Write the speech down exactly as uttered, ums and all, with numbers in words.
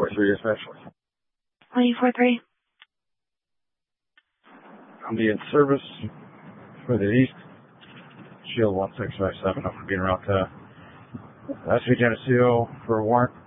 four three especially. Lane four three. I'm being service for the east. Shield one six five seven. I'm going to be around to S V Geneseo for a warrant.